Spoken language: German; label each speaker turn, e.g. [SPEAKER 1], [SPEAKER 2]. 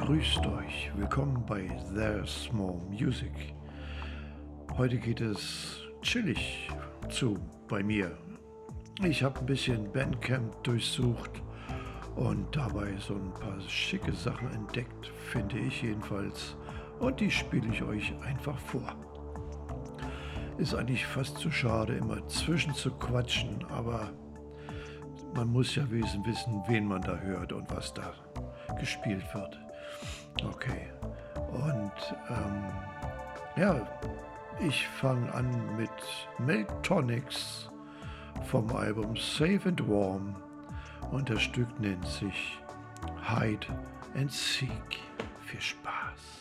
[SPEAKER 1] Grüßt euch, willkommen bei There's More Music. Heute geht es chillig zu bei mir. Ich habe ein bisschen Bandcamp durchsucht und dabei so ein paar schicke Sachen entdeckt, finde ich jedenfalls. Und die spiele ich euch einfach vor. Ist eigentlich fast zu schade, immer zwischen zu quatschen, aber man muss ja wissen, wen man da hört und was da gespielt wird. Okay, und ja, ich fange an mit Meltonics vom Album Safe and Warm und das Stück nennt sich Hide and Seek. Viel Spaß!